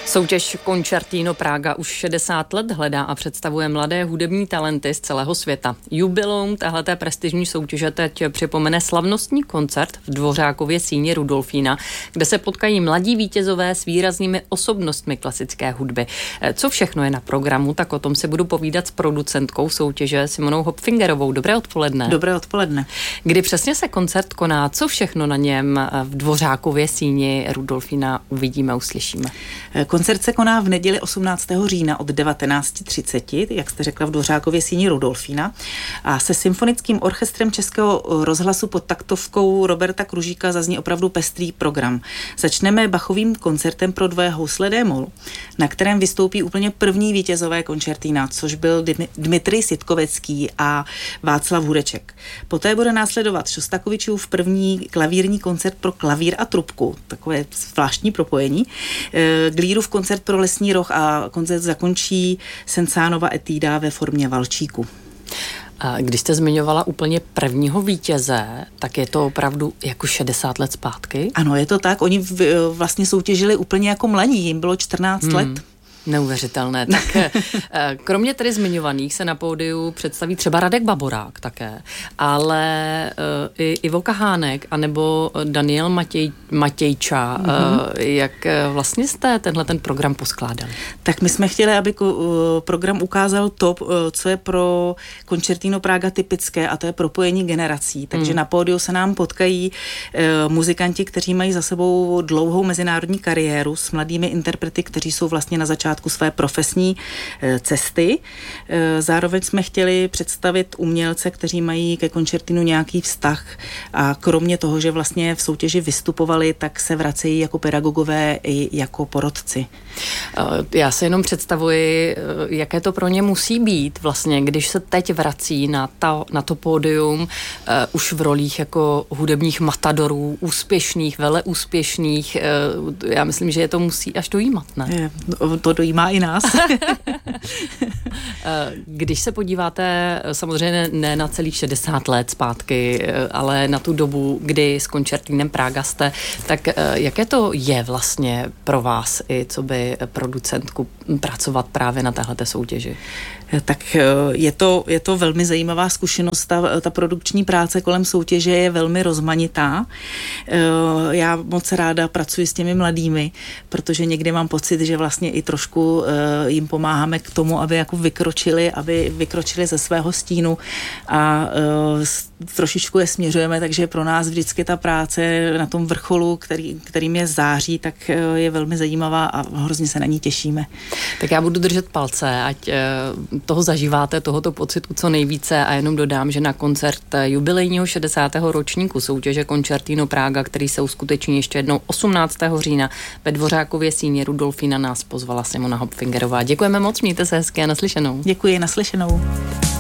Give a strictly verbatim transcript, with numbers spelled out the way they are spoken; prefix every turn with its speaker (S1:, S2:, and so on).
S1: Soutěž Concertino Praga už šedesát let hledá a představuje mladé hudební talenty z celého světa. Jubileum téhleté prestižní soutěže teď připomene slavnostní koncert v Dvořákově síni Rudolfína, kde se potkají mladí vítězové s výraznými osobnostmi klasické hudby. Co všechno je na programu, tak o tom si budu povídat s producentkou soutěže Simonou Hopfingerovou. Dobré odpoledne.
S2: Dobré odpoledne.
S1: Kdy přesně se koncert koná, co všechno na něm v Dvořákově síni Rudolfína uvidíme, uslyšíme?
S2: Koncert se koná v neděli osmnáctého října od devatenáct třicet, jak jste řekla, v Dvořákově síni Rudolfína, a se symfonickým orchestrem Českého rozhlasu pod taktovkou Roberta Kružíka zazní opravdu pestrý program. Začneme Bachovým koncertem pro dvoje housle d-moll, na kterém vystoupí úplně první vítězové koncertína, což byl Dmitrij Sitkovecký a Václav Hudeček. Poté bude následovat Šostakovičův první klavírní koncert pro klavír a trubku, takové zvláštní propojení, Glírův koncert pro lesní roh a koncert zakončí Sensánova etída ve formě valčíku.
S1: A když jste zmiňovala úplně prvního vítěze, tak je to opravdu jako šedesát let zpátky?
S2: Ano, je to tak. Oni vlastně soutěžili úplně jako mladí, jim bylo čtrnáct hmm. let.
S1: Neuvěřitelné. Tak kromě tedy zmiňovaných se na pódiu představí třeba Radek Baborák také, ale uh, i Ivo Kahánek anebo Daniel Matěj, Matějča. Mm-hmm. Uh, jak vlastně jste tenhle ten program poskládali?
S2: Tak my jsme chtěli, aby uh, program ukázal to, uh, co je pro Concertino Praga typické, a to je propojení generací. Takže mm. na pódiu se nám potkají uh, muzikanti, kteří mají za sebou dlouhou mezinárodní kariéru s mladými interprety, kteří jsou vlastně na začátku své profesní cesty. Zároveň jsme chtěli představit umělce, kteří mají ke koncertinu nějaký vztah, a kromě toho, že vlastně v soutěži vystupovali, tak se vracejí jako pedagogové i jako porodci.
S1: Já se jenom představuji, jaké to pro ně musí být vlastně, když se teď vrací na, ta, na to pódium uh, už v rolích jako hudebních matadorů, úspěšných, veleúspěšných. Uh, já myslím, že je to musí až dojímat, ne?
S2: Je, to dojímá i nás.
S1: Když se podíváte samozřejmě ne na celých šedesát let zpátky, ale na tu dobu, kdy s Concertinem Praga jste, tak jaké to je vlastně pro vás i co by producentku pracovat právě na téhleté soutěži?
S2: Tak je to, je to velmi zajímavá zkušenost. Ta, ta produkční práce kolem soutěže je velmi rozmanitá. Já moc ráda pracuji s těmi mladými, protože někdy mám pocit, že vlastně i trošku jim pomáháme k tomu, aby jako vykročili, aby vykročili ze svého stínu, a trošičku je směřujeme, takže pro nás vždycky ta práce na tom vrcholu, který, kterým je září, tak je velmi zajímavá a hrozně se na ní těšíme.
S1: Tak já budu držet palce, ať toho zažíváte, tohoto pocitu co nejvíce, a jenom dodám, že na koncert jubilejního šedesátého ročníku soutěže Concertino Praga, který se uskuteční ještě jednou osmnáctého října ve Dvořákově síni Rudolfína, nás pozvala Simona Hopfingerová. Děkujeme moc, mějte se hezky a naslyšenou.
S2: Děkuji, naslyšenou.